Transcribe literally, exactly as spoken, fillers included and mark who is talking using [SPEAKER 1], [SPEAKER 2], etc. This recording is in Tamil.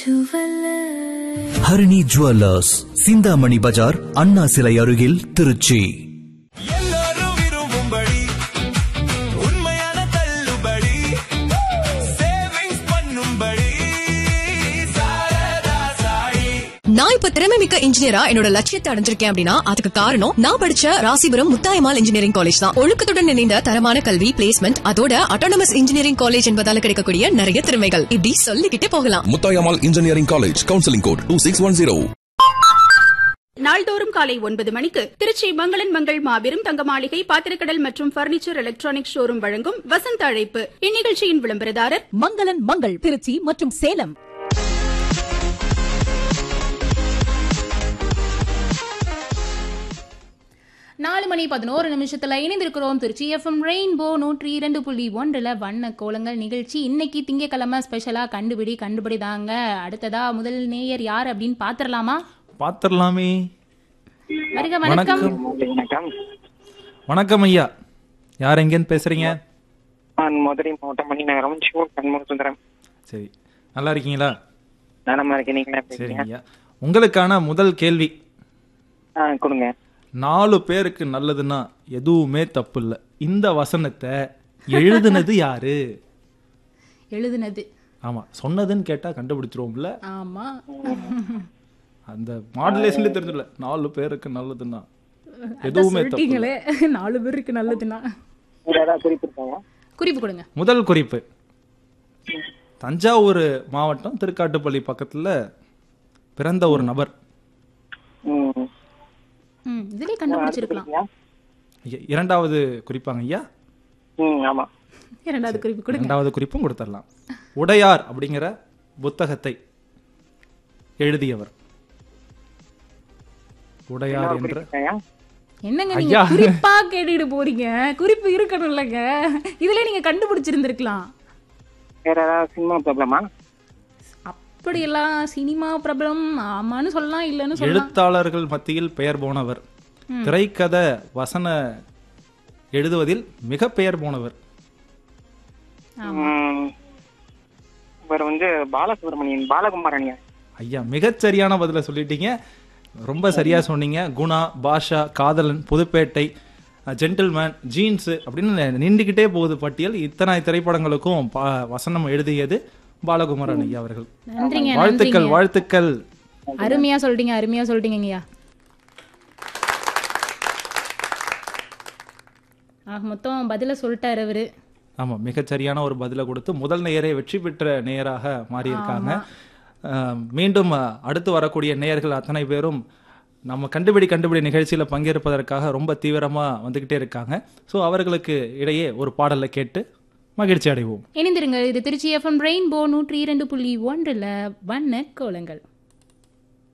[SPEAKER 1] ஹரிணி ஜுவல்லர்ஸ், சிந்தாமணி பஜார், அண்ணா சிலை அருகில், திருச்சி.
[SPEAKER 2] நான் இப்ப திறமை மிக்க இன்ஜினியரா என்னோட லட்சியத்தை அடைஞ்சிருக்கேன் அப்படின்னா அதுக்கு காரணம் நான் படிச்ச ராசிபுரம் முத்தாயம்மாள் இன்ஜினியரிங் காலேஜ் தான். ஒழுக்கத்துடன் இணைந்த தரமான கல்வி, பிளேஸ்மெண்ட், அதோட அட்டானமஸ் இன்ஜினியரிங் காலேஜ் என்பதால கிடைக்கக்கூடிய நிறைய திறமைகள் இப்படி சொல்லிக்கிட்டே போகலாம்.
[SPEAKER 3] Muthayammal engineering college, counselling code two six one zero.
[SPEAKER 4] நாள்தோறும் காலை ஒன்பது மணிக்கு திருச்சி மங்களன் மங்கள் மாபெரும் தங்க மாளிகை, பாத்திரக்கடல் மற்றும் பர்னிச்சர் எலக்ட்ரானிக் ஷோரூம் வழங்கும் வசந்த அழைப்பு. இந்நிகழ்ச்சியின் விளம்பரதாரர்
[SPEAKER 5] மங்களன் மங்கள், திருச்சி மற்றும் சேலம்.
[SPEAKER 6] நாலு மணி பதினோரு நிமிஷத்துல இணைந்திருக்கிறோம் திருச்சி எஃப்எம் ரெயின்போ நூற்றி இரண்டு புள்ளி ஒன்றுல வண்ண கோலங்கள் நிகழ்ச்சி. இன்னைக்கு திங்கக்கிழமை ஸ்பெஷலா கண்டுபிடி கண்டுபிடி தாங்க. அடுத்ததா முதல் நேயர் யார் அப்படின்னு பாத்திரலாமா?
[SPEAKER 7] பாத்திரலாமே.
[SPEAKER 6] வருக, வணக்கம்.
[SPEAKER 7] வணக்கம் ஐயா, யார் எங்கேன்னு பேசுறீங்க?
[SPEAKER 8] மதுரை மாவட்டம் மணிநகரம் கண்முக சுந்தரம்.
[SPEAKER 7] சரி, நல்லா இருக்கீங்களா?
[SPEAKER 8] நலமா இருக்கீங்களா?
[SPEAKER 7] சரிங்க ஐயா, உங்களுக்கான முதல் கேள்வி
[SPEAKER 8] கொடுங்க.
[SPEAKER 7] நாலு பேருக்கு நல்லதுன்னா எதுவுமே தப்பு இல்ல. இந்த வசனத்தை எழுதுனது யாரு?
[SPEAKER 6] எழுதுனது
[SPEAKER 7] ஆமா, சொன்னதுன்னு கேட்டா கண்டுபிடிச்சிருவோம்ல.
[SPEAKER 6] ஆமா,
[SPEAKER 7] அந்த மாடுலேஷன்ல தெரிஞ்சல. நாலு பேருக்கு நல்லதுன்னா எதுவுமே தப்பு.
[SPEAKER 6] நாலு பேருக்கு நல்லதுன்னா குறிப்பு கொடுங்க.
[SPEAKER 7] முதல் குறிப்பு, தஞ்சாவூர் மாவட்டம் திருக்காட்டுப்பள்ளி பக்கத்துல பிறந்த ஒரு நபர்.
[SPEAKER 6] இதுலயே கண்டுபிடிச்சிருக்கலாம்.
[SPEAKER 7] இரண்டாவது குறிப்பாங்க ஐயா.
[SPEAKER 8] ஆமா,
[SPEAKER 6] இரண்டாவது குறிப்பு கொடுங்க.
[SPEAKER 7] இரண்டாவது குறிப்பும் கொடுத்துடலாம். உடையார் அப்படிங்கிற புத்தகத்தை எழுதியவர். உடையார் என்ற
[SPEAKER 6] என்னங்க நீங்க குறிப்பா கேட்டுட்டு போறீங்க? குறிப்பு இருக்கணும் இல்லங்க, இதுல நீங்க கண்டுபிடிச்சிருந்திருக்கலாம்.
[SPEAKER 8] வேற ஏதாவது சினிமா ப்ராப்ளமா?
[SPEAKER 6] அப்படியெல்லாம் சினிமா பிரபலம் ஆமான்னு சொல்லலாம், இல்லன்னு சொல்லலாம்.
[SPEAKER 7] எழுத்தாளர்கள் மத்தியில் பெயர் போனவர், திரைக்கதை வசன எழுதுவதில் மிக பெயர் போனவர்.
[SPEAKER 8] இவர் வந்து பாலசுப்ரமணியன், பாலகுமாரன்.
[SPEAKER 7] ஐயா, மிகச்சரியான பதில சொல்லிட்டீங்க, ரொம்ப சரியா சொன்னீங்க. குணா, பாஷா, காதலன், புதுப்பேட்டை, ஜென்டில்மேன், ஜீன்ஸ் அப்படின்னு நின்றுகிட்டே போகுது பட்டியல். இத்தனை திரைப்படங்களுக்கும் வசனம் எழுதியது பாலகுமாரன் ஐயா அவர்கள்.
[SPEAKER 6] நன்றிங்க,
[SPEAKER 7] வாழ்த்துக்கள் வாழ்த்துக்கள்.
[SPEAKER 6] அருமையா சொல்லிட்டீங்க, அருமையா சொல்லிட்டீங்க. ஆக மொத்தம் பதில சொல்லிட்டாரு அவரு.
[SPEAKER 7] ஆமா, மிகச்சரியான ஒரு பதில கொடுத்து முதல் நேயரை வெற்றி பெற்ற நேயராக மாறி இருக்காங்க. மீண்டும் அடுத்து வரக்கூடிய நேயர்கள் அத்தனை பேரும் நம்ம கண்டுபிடி கண்டுபிடி நிகழ்ச்சியில பங்கேற்பதற்காக ரொம்ப தீவிரமா வந்துகிட்டே இருக்காங்க. ஸோ அவர்களுக்கு இடையே ஒரு பாடலை கேட்டு மகிழ்ச்சி அடைவோம்.
[SPEAKER 6] இணைந்திருங்க. இது திருச்சி எஃப்எம் ரெயின்போ நூற்றி இரண்டு புள்ளி ஒன்றுல வண்ண கோலங்கள்.